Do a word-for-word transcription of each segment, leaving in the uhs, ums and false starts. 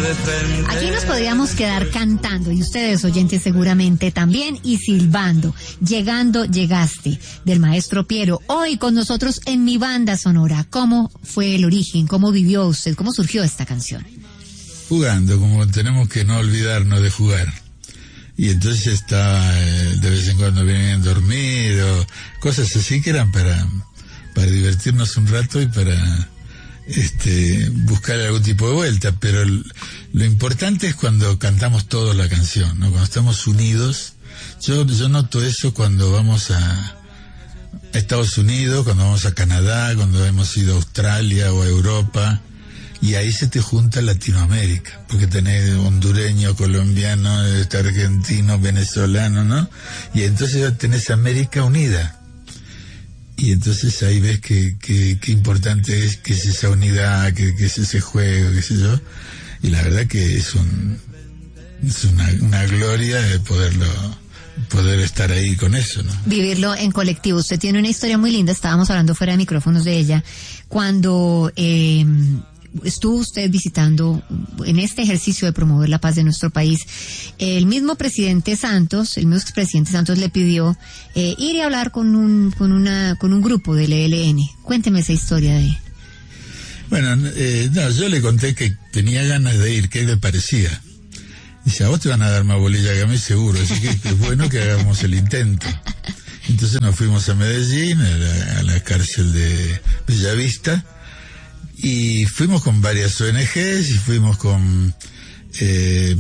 de frente. Aquí nos podríamos quedar cantando, y ustedes oyentes seguramente también, y silbando. Llegando, llegaste, del maestro Piero. Hoy con nosotros en Mi Banda Sonora. ¿Cómo fue el origen? ¿Cómo vivió usted? ¿Cómo surgió esta canción? Jugando, como tenemos que no olvidarnos de jugar. Y entonces estaba, eh, de vez en cuando venían dormidos, cosas así que eran para, para divertirnos un rato y para este buscar algún tipo de vuelta. Pero el, lo importante es cuando cantamos todos la canción, ¿no? Cuando estamos unidos. Yo, yo noto eso cuando vamos a Estados Unidos, cuando vamos a Canadá, cuando hemos ido a Australia o a Europa. Y ahí se te junta Latinoamérica, porque tenés hondureño, colombiano, argentino, venezolano, ¿no? Y entonces ya tenés América unida. Y entonces ahí ves que, que, que importante es que es esa unidad, que, que es ese juego, qué sé yo. Y la verdad que es un, es una, una gloria de poderlo, poder estar ahí con eso, ¿no? Vivirlo en colectivo. Usted tiene una historia muy linda, estábamos hablando fuera de micrófonos de ella, cuando, eh, estuvo usted visitando en este ejercicio de promover la paz de nuestro país. El mismo presidente Santos, el mismo expresidente Santos le pidió eh, ir y hablar con un con una con un grupo del E L N. Cuénteme esa historia de. Bueno, eh, no, yo le conté que tenía ganas de ir, ¿qué le parecía? Dice, a vos te van a dar más bolilla que a mí seguro, así que es bueno que hagamos el intento. Entonces nos fuimos a Medellín, a la, a la cárcel de Bellavista. Y fuimos con varias O N Ges y fuimos con eh,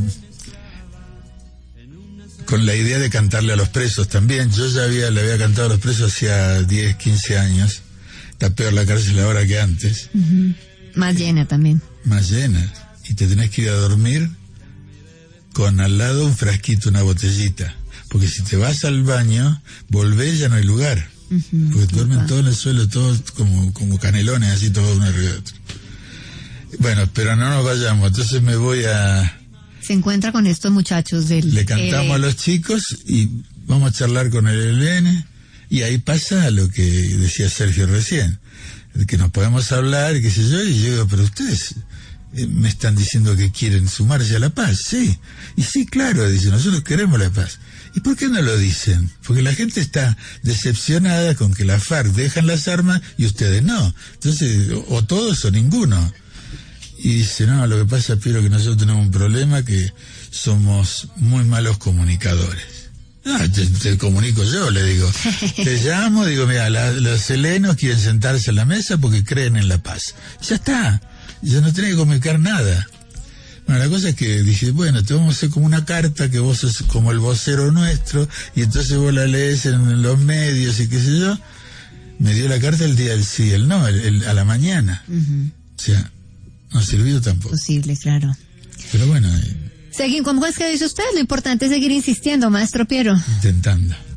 con la idea de cantarle a los presos también. Yo ya había le había cantado a los presos hacía diez, quince años. Está peor la cárcel ahora que antes. Uh-huh. Más llena también. Más llena. Y te tenés que ir a dormir con al lado un frasquito, una botellita. Porque si te vas al baño, volvés, ya no hay lugar. Uh-huh, porque duermen opa. Todos en el suelo, todos como, como canelones, así todos uno arriba de otro. Bueno, pero no nos vayamos, entonces me voy a... Se encuentra con estos muchachos del... Le cantamos L... a los chicos y vamos a charlar con el E L N, y ahí pasa lo que decía Sergio recién, que nos podemos hablar y qué sé yo, y yo digo, pero ustedes eh, me están diciendo que quieren sumarse a la paz, sí, y sí, claro, dice, nosotros queremos la paz. ¿Y por qué no lo dicen? Porque la gente está decepcionada con que la FARC dejan las armas y ustedes no. Entonces, o, o todos o ninguno. Y dice, no, lo que pasa, Piero, que nosotros tenemos un problema, que somos muy malos comunicadores. Ah, te, te comunico yo, le digo. Te llamo, digo, mira, la, los helenos quieren sentarse a la mesa porque creen en la paz. Ya está. Ya no tenés que comunicar nada. Bueno, la cosa es que dije, bueno, te vamos a hacer como una carta, que vos sos como el vocero nuestro, y entonces vos la lees en los medios y qué sé yo. Me dio la carta el día del sí, el no, el, el, a la mañana. Uh-huh. O sea, no sirvió tampoco. Posible, claro. Pero bueno. Eh, Seguimos, ¿cómo es que dice usted? Lo importante es seguir insistiendo, maestro Piero. Intentando.